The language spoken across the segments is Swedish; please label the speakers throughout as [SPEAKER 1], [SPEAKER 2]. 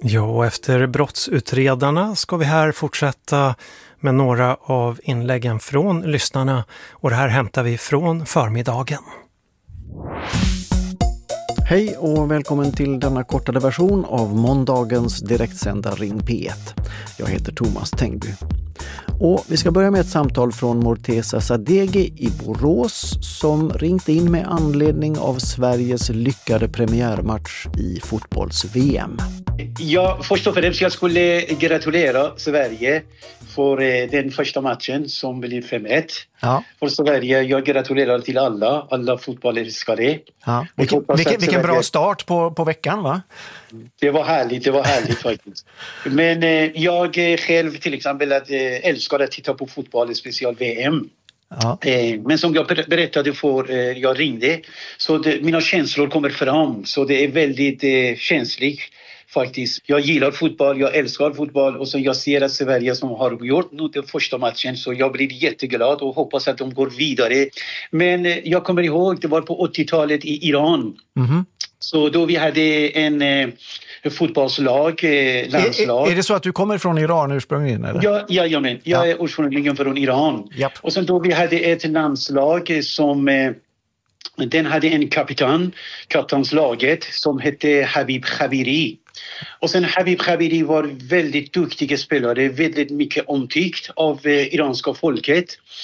[SPEAKER 1] Ja, och efter brottsutredarna ska vi här fortsätta med några av inläggen från lyssnarna, och det här hämtar vi från förmiddagen.
[SPEAKER 2] Hej och välkommen till denna kortade version av måndagens direktsända Ring P1. Jag heter Thomas Tengby. Och vi ska börja med ett samtal från Morteza Sadeghi i Borås som ringt in med anledning av Sveriges lyckade premiärmatch i fotbolls-VM.
[SPEAKER 3] Ja, först och främst jag skulle gratulera Sverige för den första matchen som blir 5-1.
[SPEAKER 2] Ja.
[SPEAKER 3] För Sverige, jag gratulerar till alla fotbollsälskare.
[SPEAKER 2] Ja. Vilken bra start på veckan, va?
[SPEAKER 3] Det var härligt faktiskt. Men jag själv till exempel älskar att titta på fotboll, speciellt VM.
[SPEAKER 2] Ja.
[SPEAKER 3] Men som jag berättade för jag ringde, så mina känslor kommer fram, så det är väldigt känsligt. Faktiskt. Jag gillar fotboll, jag älskar fotboll, och så jag ser att Sverige som har gjort nu den första matchen, så jag blir jätteglad och hoppas att de går vidare. Men jag kommer ihåg, det var på 80-talet i Iran. Mm-hmm. Så då vi hade en fotbollslag, landslag.
[SPEAKER 2] Är det så att du kommer från Iran ursprungligen? Eller?
[SPEAKER 3] Jag är ursprungligen från Iran.
[SPEAKER 2] Japp.
[SPEAKER 3] Och sen då vi hade ett landslag som den hade en kaptenslaget som hette Habib Khabiri. Och sen Habib Khabiri var väldigt duktiga spelare, väldigt mycket omtyckt av iranska folket.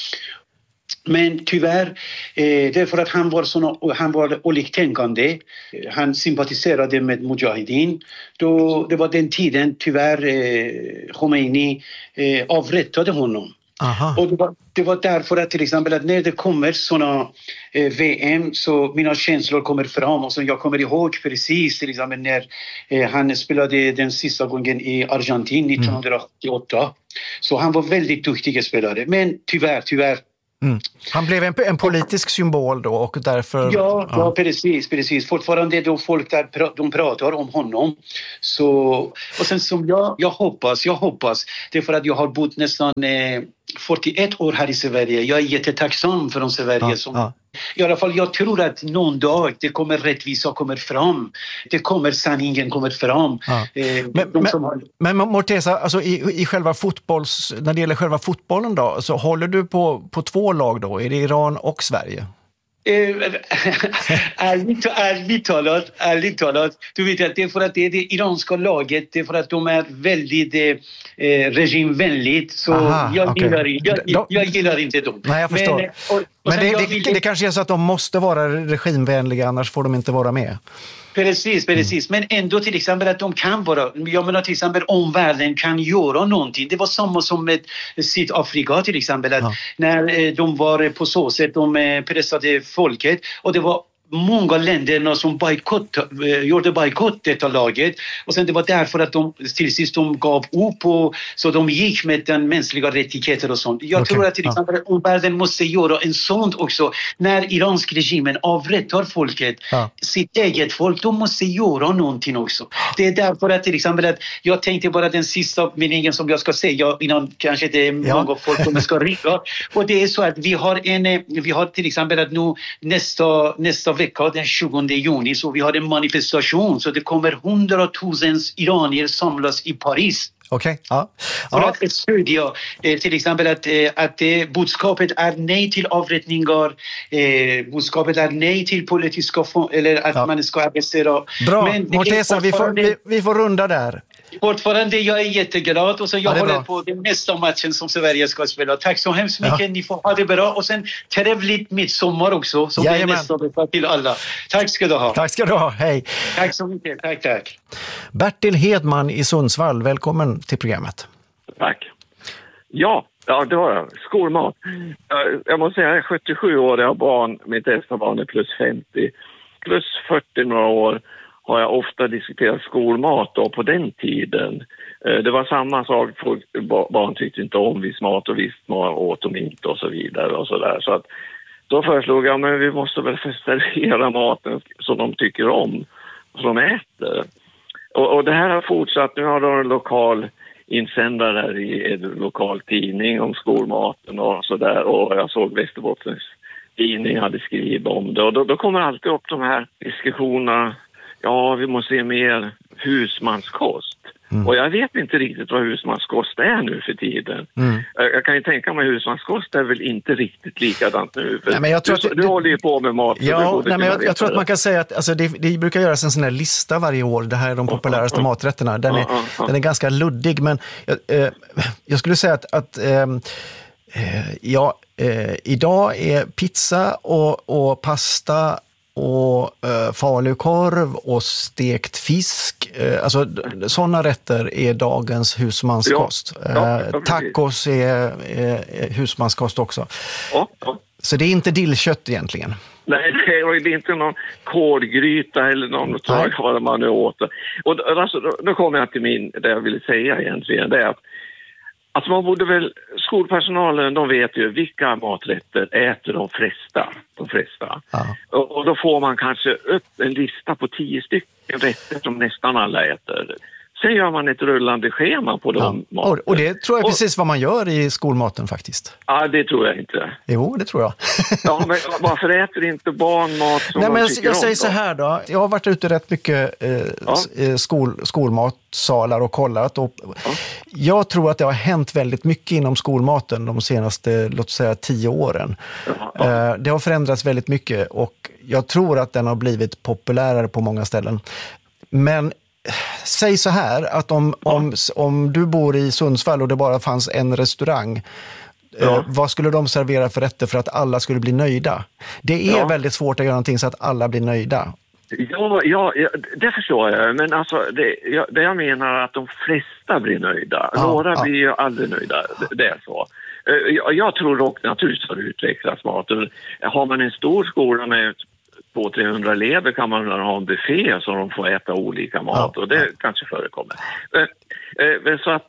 [SPEAKER 3] Men tyvärr, därför att han var oliktänkande, han sympatiserade med Mujahedin. Då, det var den tiden tyvärr Khomeini avrättade honom. Aha. Och det var därför att till exempel att när det kommer såna VM, så mina känslor kommer fram, och så jag kommer ihåg precis till exempel när han spelade den sista gången i Argentin 1988. Så han var väldigt duktig spelare, men tyvärr.
[SPEAKER 2] Mm. Han blev en politisk symbol då, och därför...
[SPEAKER 3] Ja, precis. Fortfarande då folk där de pratar om honom. Så, och sen som jag hoppas, det är för att jag har bott nästan 41 år här i Sverige. Jag är jättetacksam för Sverige som... I alla fall jag tror att någon dag det kommer rättvisa kommer fram. Det kommer sanningen kommer fram.
[SPEAKER 2] Men Morteza, alltså i själva när det gäller själva fotbollen då, så håller du på två lag då? Är det Iran och Sverige?
[SPEAKER 3] Ärligt talat, du vet att det är för att det är det iranska laget, det är för att de är väldigt regimvänligt, så jag gillar inte dem.
[SPEAKER 2] Nej, jag förstår. Men det kanske är så att de måste vara regimvänliga, annars får de inte vara med.
[SPEAKER 3] Precis. Men ändå till exempel att de kan vara, jag menar till exempel omvärlden kan göra någonting. Det var samma som med Sydafrika till exempel, att när de var på så sätt, de pressade folket, och det var många länder som gjorde bojkott detta laget, och sen det var därför att de till sist de gav upp, och så de gick med den mänskliga rättigheter och sånt. Jag tror att till exempel omvärlden måste göra en sånt också. När iransk regimen avrättar folket, sitt eget folk, de måste göra någonting också. Det är därför att till exempel att jag tänkte bara den sista meningen som jag ska säga innan kanske det är många folk som ska ringa, och det är så att vi har till exempel att nu nästa vecka, den 20 juni, så vi har en manifestation, så det kommer 100 000 iranier samlas i Paris.
[SPEAKER 2] Okej.
[SPEAKER 3] För att stödja till exempel att budskapet är nej till avrättningar, budskapet är nej till politiska eller att man ska arrestera.
[SPEAKER 2] Bra, Morteza, vi får runda där.
[SPEAKER 3] Fortfarande, jag är jätteglad, och så jag håller på den nästa matchen som Sverige ska spela. Tack så hemskt mycket, ni får ha det bra, och sen trevligt midsommar också, som är nästa vecka till alla. Tack ska du ha.
[SPEAKER 2] Tack ska du ha, hej.
[SPEAKER 3] Tack så mycket, tack.
[SPEAKER 2] Bertil Hedman i Sundsvall, välkommen till programmet.
[SPEAKER 4] Tack. Ja, det var jag. Skolmat. Jag måste säga, jag är 77 år, jag har barn, mitt äldsta barn är plus 50. Plus 40 några år har jag ofta diskuterat skolmat då på den tiden. Det var samma sak, barn tyckte inte om viss mat och viss mat åt de inte och så vidare och så där. Så att då föreslog jag, men vi måste väl servera maten som de tycker om, som de äter. Och det här har fortsatt. Nu har de en lokal insändare i en lokal tidning om skolmaten och så där, och jag såg Västerbottens tidning hade skrivit om det, och då kommer alltid upp de här diskussionerna. Ja, vi måste se mer husmanskost. Och jag vet inte riktigt vad husmanskost är nu för tiden. Jag kan ju tänka mig husmanskost är väl inte riktigt likadant nu. För
[SPEAKER 2] men jag tror
[SPEAKER 4] du håller ju på med mat.
[SPEAKER 2] Ja, men jag tror att man kan säga att alltså, det brukar göras en sån här lista varje år. Det här är de populäraste maträtterna. Den är ganska luddig, men jag skulle säga att idag är pizza och pasta och falukorv och stekt fisk. Alltså sådana rätter är dagens husmanskost. Tacos är husmanskost också. Så det är inte dillkött egentligen.
[SPEAKER 4] Nej, det är inte någon kålgryta eller något vad man nu åt. Och alltså, då kommer jag till det jag ville säga egentligen. Det är att alltså man borde väl, skolpersonalen, de vet ju vilka maträtter äter de flesta. Ja. Och då får man kanske upp en lista på 10 stycken rätter som nästan alla äter. Sen gör man ett rullande schema på de maten.
[SPEAKER 2] Och det tror jag precis vad man gör i skolmaten faktiskt.
[SPEAKER 4] Ja, det tror jag inte.
[SPEAKER 2] Jo, det tror jag.
[SPEAKER 4] Ja, men varför äter inte barn mat som
[SPEAKER 2] Nej, men
[SPEAKER 4] de tycker
[SPEAKER 2] jag säger
[SPEAKER 4] om
[SPEAKER 2] så här då. Jag har varit ute rätt mycket skolmatsalar och kollat. Och jag tror att det har hänt väldigt mycket inom skolmaten de senaste, låt säga 10 åren. Det har förändrats väldigt mycket och jag tror att den har blivit populärare på många ställen. Men säg så här, att om du bor i Sundsvall och det bara fanns en restaurang, vad skulle de servera för rätter för att alla skulle bli nöjda? Det är väldigt svårt att göra någonting så att alla blir nöjda.
[SPEAKER 4] Ja, det förstår jag. Men alltså, det jag menar är att de flesta blir nöjda. Några blir ju aldrig nöjda. Det är så. Jag tror dock naturligtvis har utvecklats maten. Har man en stor skola med 200-300 elever kan man ha en buffé så de får äta olika mat och det kanske förekommer. Så att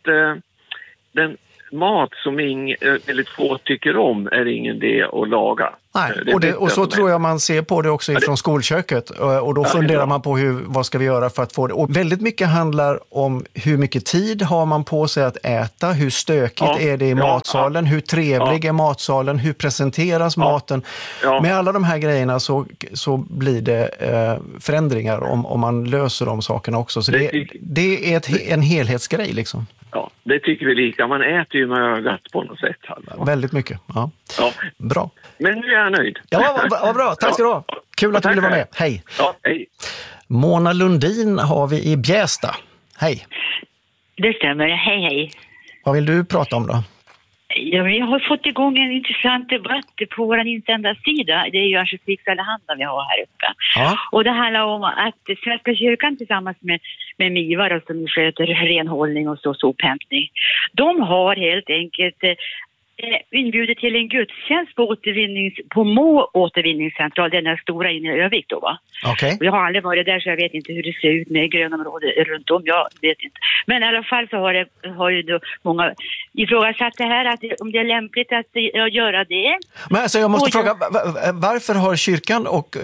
[SPEAKER 4] den mat som väldigt få tycker om är ingen idé att laga.
[SPEAKER 2] Nej, och så tror jag man ser på det också ifrån skolköket och då funderar man på vad ska vi göra för att få det. Och väldigt mycket handlar om hur mycket tid har man på sig att äta, hur stökigt är det i matsalen, hur trevlig är matsalen, hur presenteras maten. Med alla de här grejerna så blir det förändringar om man löser de sakerna också. Så det är en helhetsgrej liksom.
[SPEAKER 4] Ja, det tycker vi lika. Man äter ju med ögat på något sätt.
[SPEAKER 2] Väldigt mycket, ja. Bra.
[SPEAKER 4] Men nu är jag nöjd.
[SPEAKER 2] Ja, vad bra. Tack ska du ha. Kul att du ville vara med. Hej.
[SPEAKER 4] Ja, hej.
[SPEAKER 2] Mona Lundin har vi i Bjästa. Hej.
[SPEAKER 5] Det stämmer. Hej.
[SPEAKER 2] Vad vill du prata om då?
[SPEAKER 5] Ja, vi har fått igång en intressant debatt på vår insändarsida. Det är ju Örnsköldsviks Allehanda vi har här uppe. Ja. Och det handlar om att Svenska kyrkan tillsammans med MIVAR som sköter renhållning och sophämtning. De har helt enkelt inbjudit till en gudstjänst på Må återvinningscentral, den är stora inne i Övik då, va?
[SPEAKER 2] Okay.
[SPEAKER 5] Jag har aldrig varit där så jag vet inte hur det ser ut med grönområdet runt om, jag vet inte. Men i alla fall så har ju då många ifrågasatt det här, att om det är lämpligt att göra det. Men alltså jag måste fråga,
[SPEAKER 2] varför har kyrkan och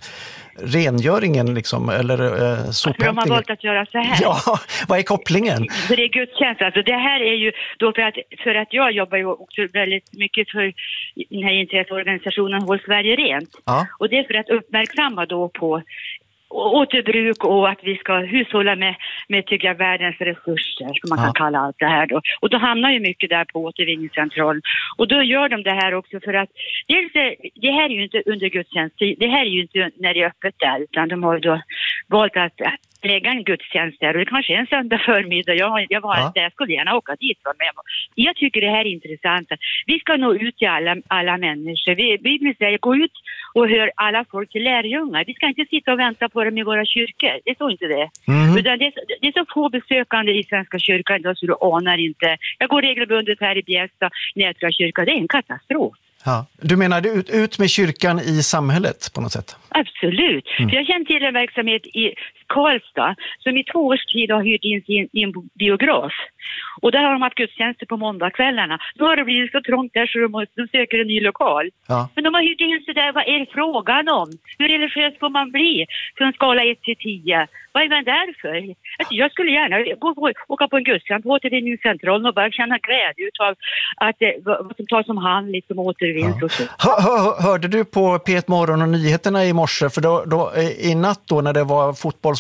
[SPEAKER 2] rengöringen liksom, eller sophämtningen?
[SPEAKER 5] De har valt att göra så här.
[SPEAKER 2] Ja, vad är kopplingen?
[SPEAKER 5] För det är gudstjänst. Alltså det här är ju då för att jag jobbar ju också väldigt mycket för den här intresseorganisationen Håll Sverige Rent. Ja. Och det är för att uppmärksamma då på återbruk och att vi ska hushålla med tycker jag, världens resurser, som man kan kalla allt det här då. Och då hamnar ju mycket där på återvinningscentralen. Och då gör de det här också för att dels det här är ju inte under gudstjänst, det här är ju inte när det är öppet där, utan de har ju då valt att lägga en gudstjänst där, och det kanske är en söndag förmiddag. Jag var där, jag skulle gärna åka dit. Jag tycker det här är intressant. Vi ska nå ut till alla människor. Vi vill säga, gå ut och hör alla folk till lärjungar. Vi ska inte sitta och vänta på dem i våra kyrkor. Det är så inte det. Utan det är så få besökande i Svenska kyrkan idag så du anar inte. Jag går regelbundet här i Bjästa, Nätra kyrka. Det är en katastrof.
[SPEAKER 2] Ja. Du menar ut med kyrkan i samhället på något sätt?
[SPEAKER 5] Absolut. För jag känner till en verksamhet i Karlstad som i 2 års tid har hyrt in sin biograf. Och där har de haft gudstjänster på måndagskvällarna. Då har det blivit så trångt där så de söker en ny lokal. Ja. Men de har hyrt in sig där. Vad är det frågan om? Hur religiös får man bli? Från en skala 1-10. Vad är man där för? Alltså, jag skulle gärna åka på en gudstjänst på återvinningscentralen och bara känna glädje utav att vad som tas om hand liksom återvinns och så. Hörde
[SPEAKER 2] du på P1 Morgon och nyheterna i morse? För då, i natt då när det var fotbollsmatch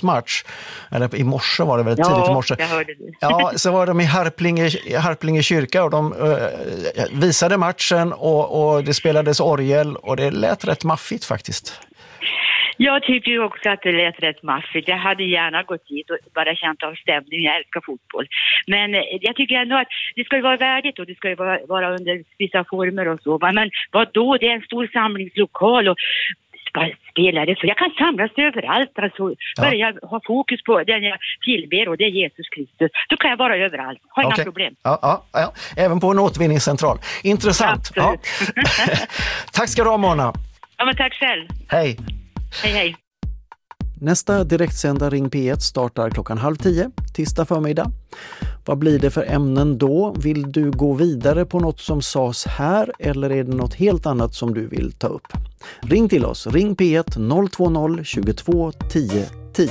[SPEAKER 2] fotbollsmatch. Eller i morse var det väl, tidigt i morse.
[SPEAKER 5] Jag hörde det.
[SPEAKER 2] Ja, så var de i Harplinge kyrka och de visade matchen och det spelades orgel och det lät rätt maffigt faktiskt.
[SPEAKER 5] Jag tycker ju också att det lät rätt maffigt. Jag hade gärna gått dit och bara känt av stämning. Jag älskar fotboll. Men jag tycker ändå att det ska ju vara värdigt och det ska ju vara under vissa former och så. Men vadå? Det är en stor samlingslokal och spelare. För jag kan samlas överallt. Alltså, bara jag har fokus på den jag tillber och det är Jesus Kristus. Då kan jag vara överallt. Har inga problem.
[SPEAKER 2] Ja. Även på en återvinningscentral. Intressant. Ja. Tack ska du ha, Mona.
[SPEAKER 5] Ja, men tack själv.
[SPEAKER 2] Hej.
[SPEAKER 5] Hej.
[SPEAKER 2] Nästa direktsända Ring P1 startar 9:30 tisdag förmiddag. Vad blir det för ämnen då? Vill du gå vidare på något som sades här eller är det något helt annat som du vill ta upp? Ring till oss. Ring P1 020 22 10 10.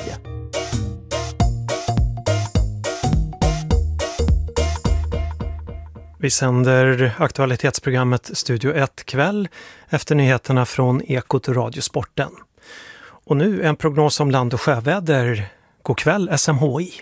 [SPEAKER 1] Vi sänder aktualitetsprogrammet Studio 1 kväll efter nyheterna från Ekot och Radiosporten. Och nu en prognos om land- och sjöväder. God kväll SMHI.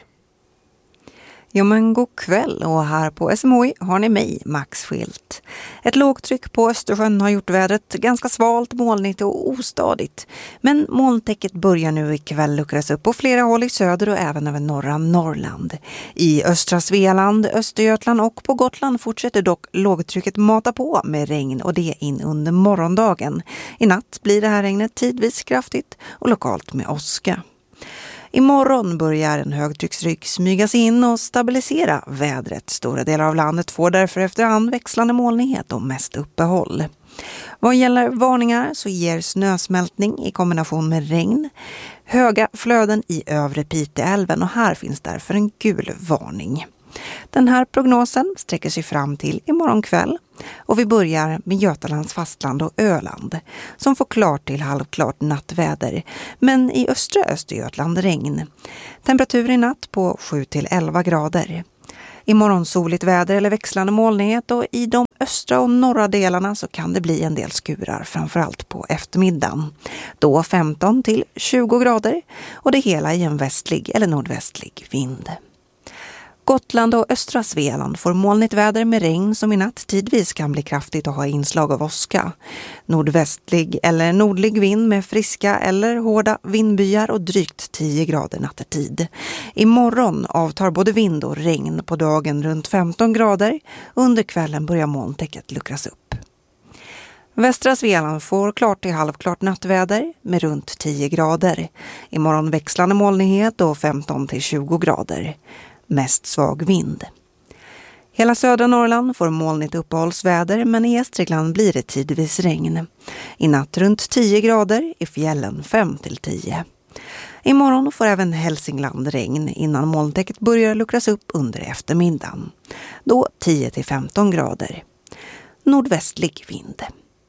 [SPEAKER 6] Ja men god kväll och här på SMHI har ni mig, Max Schilt. Ett lågtryck på Östersjön har gjort vädret ganska svalt, molnigt och ostadigt. Men molntäcket börjar nu ikväll luckras upp på flera håll i söder och även över norra Norrland. I östra Svealand, Östergötland och på Gotland fortsätter dock lågtrycket mata på med regn och det in under morgondagen. I natt blir det här regnet tidvis kraftigt och lokalt med åska. Imorgon börjar en högtrycksrygg smygas in och stabilisera vädret. Stora delar av landet får därför efterhand växlande molnighet och mest uppehåll. Vad gäller varningar så ger snösmältning i kombination med regn höga flöden i övre Piteälven och här finns därför en gul varning. Den här prognosen sträcker sig fram till imorgon kväll och vi börjar med Götalands fastland och Öland som får klart till halvklart nattväder men i östra Östergötland regn. Temperatur i natt på 7-11 grader. Imorgon soligt väder eller växlande molnighet och i de östra och norra delarna så kan det bli en del skurar framförallt på eftermiddagen. Då 15-20 grader och det hela i en västlig eller nordvästlig vind. Gotland och östra Svealand får molnigt väder med regn som i natt tidvis kan bli kraftigt och ha inslag av åska. Nordvästlig eller nordlig vind med friska eller hårda vindbyar och drygt 10 grader nattetid. Imorgon avtar både vind och regn på dagen runt 15 grader. Under kvällen börjar molntäcket luckras upp. Västra Svealand får klart till halvklart nattväder med runt 10 grader. Imorgon växlande molnighet och 15-20 grader. Mest svag vind. Hela södra Norrland får molnigt uppehållsväder men i Gästrikland blir det tidvis regn. I natt runt 10 grader, i fjällen 5-10. Imorgon får även Hälsingland regn innan molntäcket börjar luckras upp under eftermiddagen. Då 10-15 grader. Nordvästlig vind.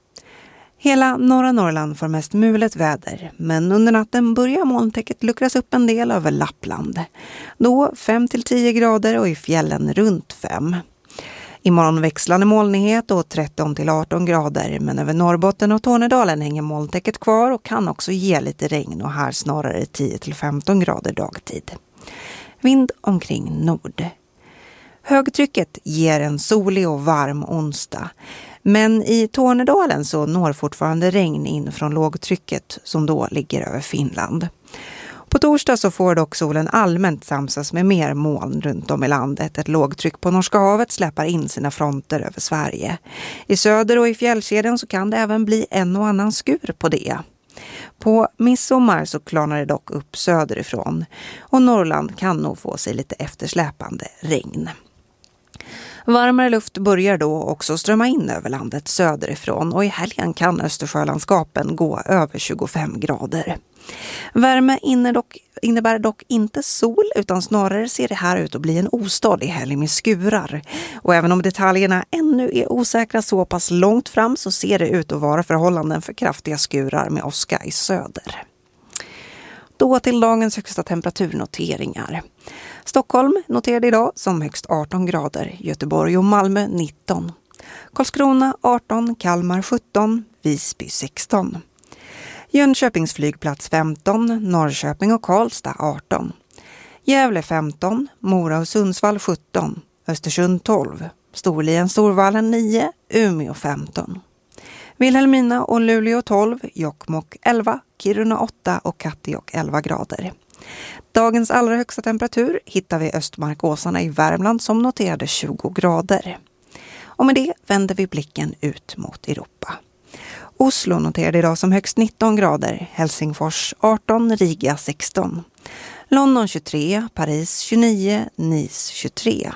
[SPEAKER 6] Hela norra Norrland får mest mulet väder, men under natten börjar molntäcket luckras upp en del över Lappland. Då 5-10 grader och i fjällen runt 5. Imorgon växlande molnighet och 13-18 grader, men över Norrbotten och Tornedalen hänger molntäcket kvar och kan också ge lite regn och här snarare 10-15 grader dagtid. Vind omkring nord. Högtrycket ger en solig och varm onsdag. Men i Tornedalen så når fortfarande regn in från lågtrycket som då ligger över Finland. På torsdag så får dock solen allmänt samsas med mer moln runt om i landet. Ett lågtryck på Norska havet släpar in sina fronter över Sverige. I söder och i fjällkedjan så kan det även bli en och annan skur på det. På midsommar så klarnar det dock upp söderifrån och Norrland kan nog få sig lite eftersläpande regn. Varmare luft börjar då också strömma in över landet söderifrån och i helgen kan Östersjölandskapen gå över 25 grader. Värme innebär dock inte sol utan snarare ser det här ut att bli en ostadig helg med skurar. Och även om detaljerna ännu är osäkra så pass långt fram så ser det ut att vara förhållanden för kraftiga skurar med åska i söder. Då till dagens högsta temperaturnoteringar. Stockholm noterade idag som högst 18 grader, Göteborg och Malmö 19. Karlskrona 18, Kalmar 17, Visby 16. Jönköpings flygplats 15, Norrköping och Karlstad 18. Gävle 15, Mora och Sundsvall 17, Östersund 12, Storlien Storvallen 9, Umeå 15. Vilhelmina och Luleå 12, Jokkmokk 11, Kiruna 8 och Kattejock 11 grader. Dagens allra högsta temperatur hittar vi Östmarkåsarna i Värmland som noterade 20 grader. Och med det vänder vi blicken ut mot Europa. Oslo noterade idag som högst 19 grader, Helsingfors 18, Riga 16. London 23, Paris 29, Nice 23.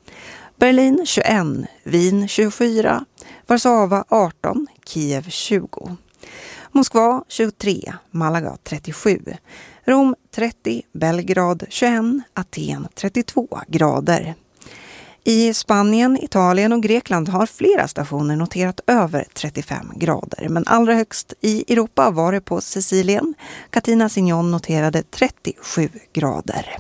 [SPEAKER 6] Berlin 21, Wien 24, Warszawa 18, Kiev 20. Moskva 23, Malaga 37, Rom 30, Belgrad 21, Aten 32 grader. I Spanien, Italien och Grekland har flera stationer noterat över 35 grader. Men allra högst i Europa var det på Sicilien. Katina Signon noterade 37 grader.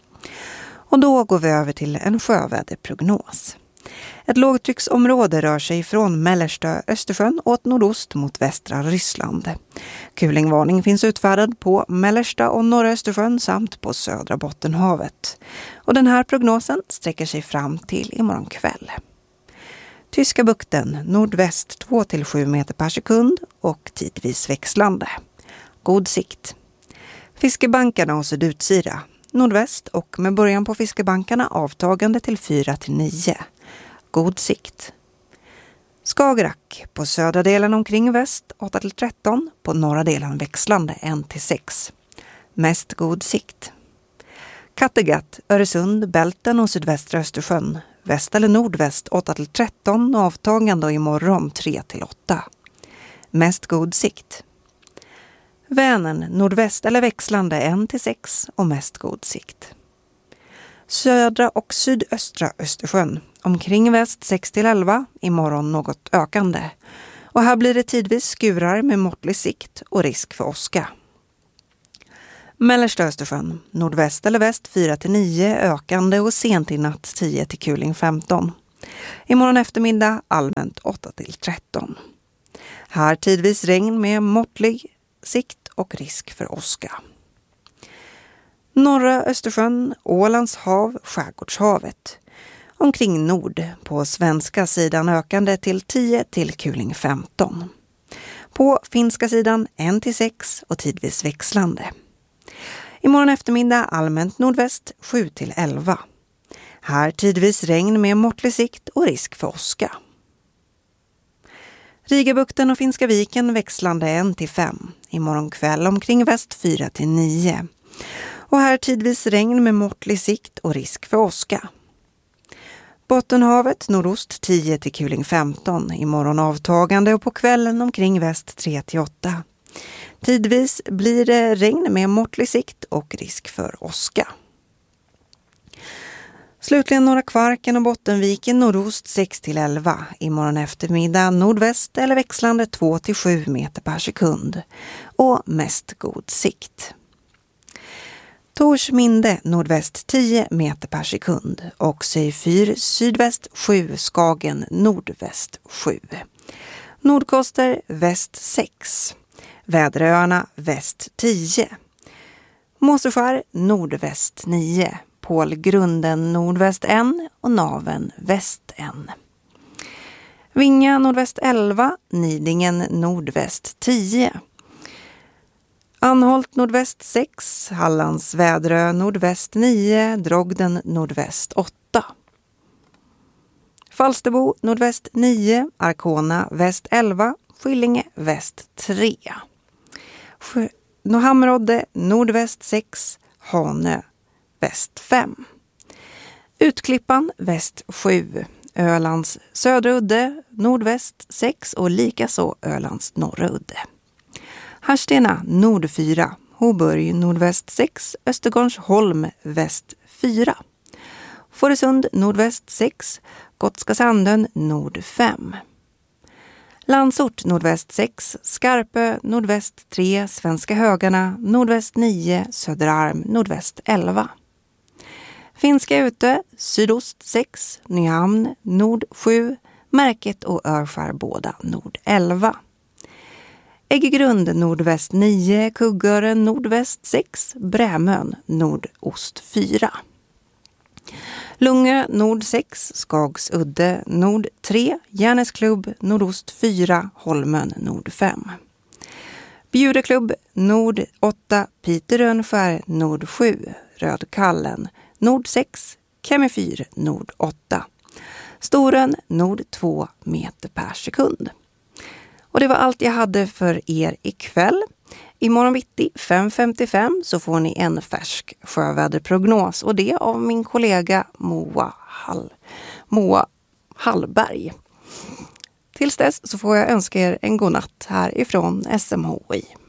[SPEAKER 6] Och då går vi över till en sjöväderprognos. Ett lågtrycksområde rör sig från mellersta Östersjön åt nordost mot västra Ryssland. Kulingvarning finns utfärdad på mellersta och norra Östersjön samt på södra Bottenhavet. Och den här prognosen sträcker sig fram till imorgon kväll. Tyska bukten nordväst 2-7 meter per sekund och tidvis växlande. God sikt. Fiskebankarna och sydutsida nordväst och med början på fiskebankarna avtagande till 4-9. God sikt. Skagerrak på södra delen omkring väst 8-13, på norra delen växlande 1-6. Mest god sikt. Kattegatt, Öresund, Bälten och sydvästra Östersjön. Väst eller nordväst 8-13, avtagande och imorgon 3-8. Mest god sikt. Vänern, nordväst eller växlande 1-6 och mest god sikt. Södra och sydöstra Östersjön, omkring väst 6-11, imorgon något ökande. Och här blir det tidvis skurar med måttlig sikt och risk för åska. Mellersta Östersjön, nordväst eller väst 4-9, ökande och sent i natt 10 till kuling 15. Imorgon eftermiddag allmänt 8-13. Här tidvis regn med måttlig sikt och risk för åska. Norra Östersjön, Ålands hav, Skärgårdshavet. Omkring nord på svenska sidan ökande till 10 till kuling 15. På finska sidan 1-6 och tidvis växlande. Imorgon eftermiddag allmänt nordväst 7-11. Här tidvis regn med måttlig sikt och risk för åska. Rigabukten och Finska viken växlande 1-5. Imorgon kväll omkring väst 4-9. Och här tidvis regn med måttlig sikt och risk för åska. Bottenhavet nordost 10 till kuling 15. Imorgon avtagande och på kvällen omkring väst 3-8. Tidvis blir det regn med måttlig sikt och risk för åska. Slutligen Norra Kvarken och Bottenviken nordost 6-11. Imorgon eftermiddag nordväst eller växlande 2-7 meter per sekund. Och mest god sikt. Torsminde nordväst 10 meter per sekund och Syfyr sydväst 7, Skagen nordväst 7. Nordkoster väst 6. Väderöarna väst 10. Måseskär nordväst 9. Pålgrunden nordväst 1 och Naven väst 1. Vinga nordväst 11, Nidingen nordväst 10. Anholt nordväst 6, Hallands Väderö nordväst 9, Drogden nordväst 8. Falsterbo nordväst 9, Arkona väst 11, Skillinge väst 3. Hammerodde nordväst 6, Hanö väst 5. Utklippan väst 7, Ölands södra udde nordväst 6 och likaså Ölands norra udde. Harstena nord 4, Hoburg nordväst 6, Östergårdsholm väst 4. Fårösund nordväst 6, Gotska Sandön nord 5. Landsort nordväst 6, Skarpö nordväst 3, Svenska Högarna nordväst 9, Söderarm nordväst 11. Finska Ute sydost 6, Nyhamn nord 7, Märket och Örskär båda nord 11. Äggegrund nordväst 9, Kuggören nordväst 6, Brämön nordost 4. Lungö nord 6, Skagsudde nord 3, Järnäsklubb nordost 4, Holmön nord 5. Bjudeklubb nord 8, Piterönskär nord 7, Rödkallen nord 6, Kemifyr nord 8. Storön nord 2 meter per sekund. Och det var allt jag hade för er ikväll. Imorgon bitti 5.55 så får ni en färsk sjöväderprognos och det av min kollega Moa Hallberg. Tills dess så får jag önska er en god natt härifrån SMHI.